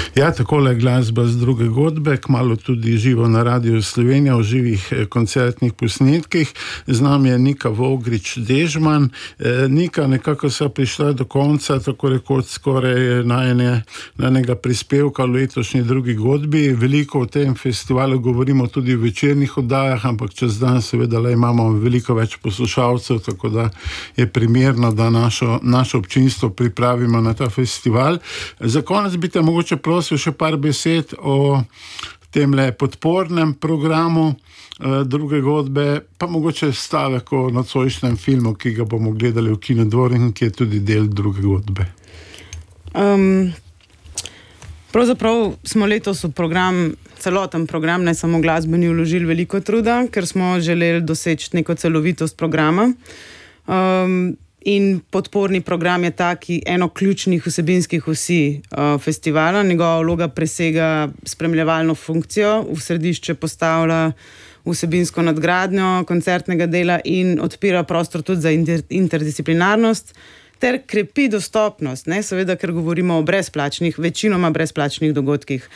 Ja, takole glasba z druge godbe, kmalu tudi živo na Radiu Slovenija v živih koncertnih posnetkih. Z nami je Nika Vogrič-Dežman. Nika, nekako so prišla do konca, tako rekoč skoraj najnega prispevka v letošnji drugi godbi. Veliko o tem festivalu govorimo tudi v večernih oddajah, ampak čez dan seveda imamo veliko več poslušalcev, tako da je primerno, da naše občinstvo pripravimo na ta festival. Za konec bi te mogoče prosil še par besed o temle podpornem programu druge godbe, pa mogoče stavek o nocojšnjem filmu, ki ga bomo gledali v Kinodvoru in ki je tudi del druge godbe. Pravzaprav smo letos v celoten program, ne samo glasbeni, vložili veliko truda, ker smo želeli doseči neko celovitost programa. In podporni program je taki eno ključnih vsebinskih osi festivala. Njegova vloga presega spremljevalno funkcijo, v središče postavlja vsebinsko nadgradnjo koncertnega dela in odpira prostor tudi za interdisciplinarnost ter krepi dostopnost, ne, seveda, ker govorimo o večinoma brezplačnih dogodkih.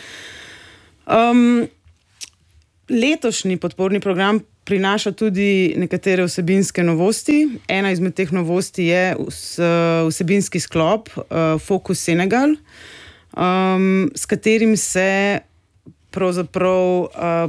Letošnji podporni program prinaša tudi nekatere vsebinske novosti. Ena izmed teh novosti je vsebinski sklop Fokus Senegal, s katerim se pravzaprav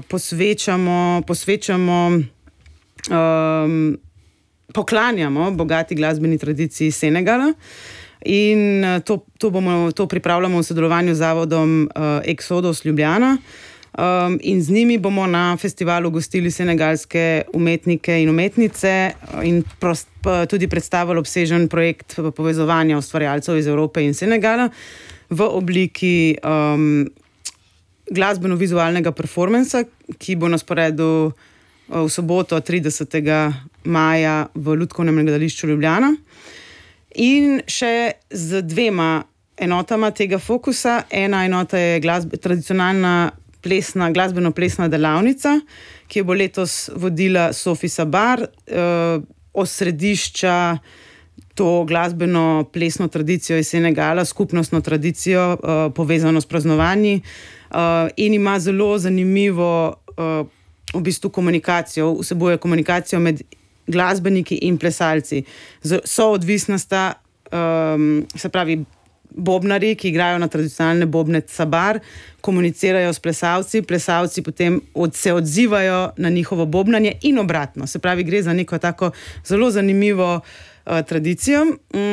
poklanjamo bogati glasbeni tradiciji Senegala in to pripravljamo v sodelovanju z zavodom Exodus Ljubljana. In z njimi bomo na festivalu gostili senegalske umetnike in umetnice in tudi predstavili obsežen projekt povezovanja ustvarjalcev iz Evrope in Senegala v obliki glasbeno-vizualnega performansa, ki bo na sporedu v soboto 30. maja v Lutkovnem gledališču Ljubljana. In še z dvema enotama tega fokusa. Ena enota je tradicionalna glasbeno-plesna delavnica, ki jo bo letos vodila Sofi Sabar, osredišča to glasbeno-plesno tradicijo iz Senegala, skupnostno tradicijo, povezano s praznovanji, in ima zelo zanimivo v bistvu komunikacijo, vsebuje komunikacijo med glasbeniki in plesalci. Soodvisna sta, se pravi, bobnari, ki igrajo na tradicionalne bobne sabar, komunicirajo s plesalci, plesalci potem se odzivajo na njihovo bobnanje in obratno. Se pravi, gre za neko tako zelo zanimivo tradicijo.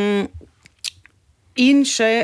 In še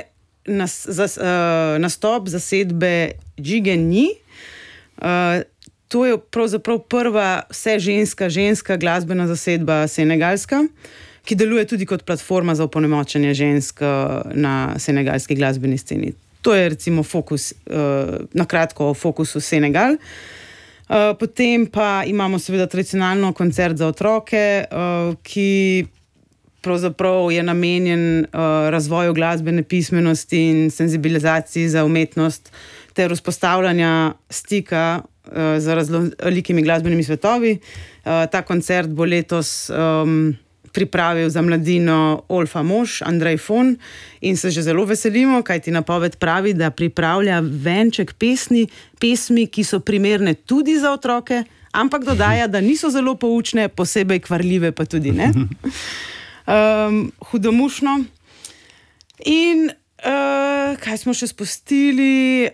nastop zasedbe Džigenji. To je pravzaprav prva ženska glasbena zasedba senegalska, ki deluje tudi kot platforma za opolnomočenje žensk na senegalski glasbeni sceni. To je recimo fokus, na kratko o fokusu Senegal. Potem pa imamo seveda tradicionalno koncert za otroke, ki pravzaprav je namenjen razvoju glasbene pismenosti in senzibilizaciji za umetnost ter vzpostavljanja stika z raznolikimi glasbenimi svetovi. Ta koncert bo letos pripravil za mladino Olfa mož, Andrej Fon, in se že zelo veselimo, kajti napoved pravi, da pripravlja venček pesmi, ki so primerne tudi za otroke, ampak dodaja, da niso zelo poučne, posebej kvarljive pa tudi ne. Hudomušno. In kaj smo še spustili?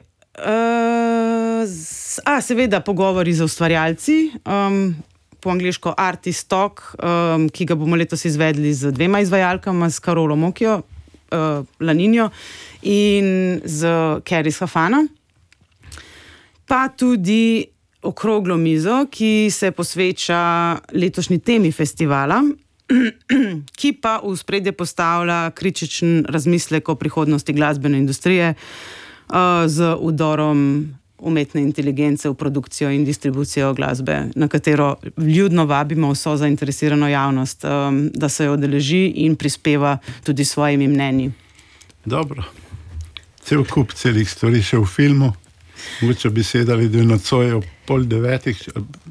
Seveda pogovori z ustvarjalci, po angliško Artist Talk, ki ga bomo letos izvedli z dvema izvajalkama, s Karolo Mokjo, Laninjo in z Keris Hafana. Pa tudi okroglo mizo, ki se posveča letošnji temi festivala, ki pa v ospredje postavlja kritičen razmislek o prihodnosti glasbene industrije z vdorom umetne inteligence v produkcijo in distribucijo glasbe, na katero vljudno vabimo vso zainteresirano javnost, da se jo udeleži in prispeva tudi svojimi mnenji. Dobro. Cel kup celih stvari še v filmu. Mogoče bi sedali do nocoj ob 8:30.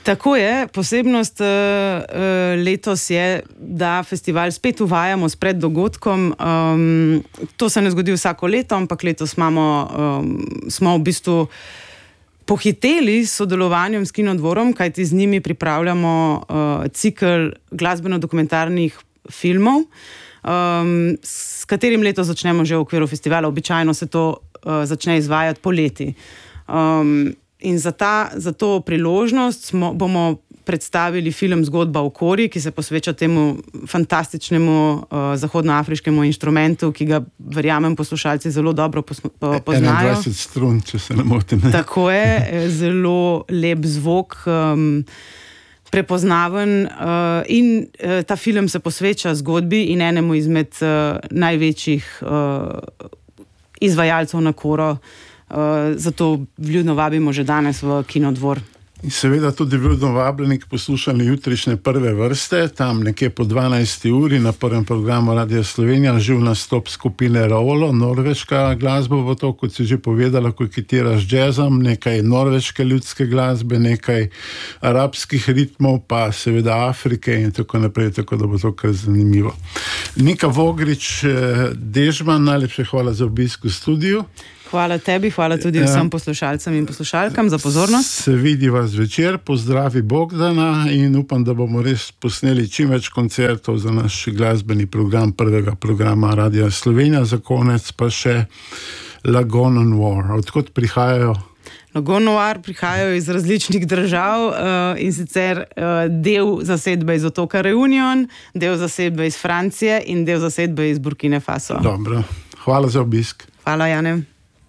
Tako je, posebnost letos je, da festival spet uvajamo s preddogodkom. To se ne zgodi vsako leto, ampak letos smo v bistvu pohiteli s sodelovanjem s Kinodvorom, kajti z njimi pripravljamo cikl glasbeno-dokumentarnih filmov, s katerim letos začnemo že v okviru festivala. Običajno se to začne izvajati poleti. In za to priložnost bomo predstavili film Zgodba o kori, ki se posveča temu fantastičnemu zahodnoafriškemu inštrumentu, ki ga, verjamem, poslušalci zelo dobro poznajo. 21 strun, če se ne motim. Tako je, zelo lep zvok, prepoznaven, in ta film se posveča zgodbi in enemu izmed največjih izvajalcev na koro. Zato vljudno vabimo že danes v Kinodvor. In seveda tudi vljudno vabljeni k poslušanju jutrišnje prve vrste, tam nekje po 12. uri na prvem programu Radia Slovenija, živ nastop skupine Raolo, norveška glasba bo to, kot si že povedala, koketira z džezom, nekaj norveške ljudske glasbe, nekaj arabskih ritmov, pa seveda Afrike in tako naprej, tako da bo to kar zanimivo. Nika Vogrič Dežman, najlepše hvala za obisk v studiu. Hvala tebi, hvala tudi vsem poslušalcem in poslušalkam za pozornost. Se vidiva zvečer, pozdravi Bogdana in upam, da bomo res posneli čim več koncertov za naš glasbeni program, prvega programa Radia Slovenija. Za konec pa še Lagoon Noir. Odkot prihajajo? Lagoon Noir prihajajo iz različnih držav, in sicer del zasedbe iz otoka Reunion, del zasedbe iz Francije in del zasedbe iz Burkine Faso. Dobro, hvala za obisk. Hvala, Jane.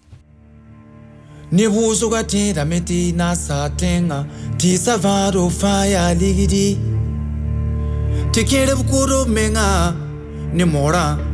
Ni wuzuga tira meti na satenga ti savaro faya ligidi tikere bukuro menga ni mora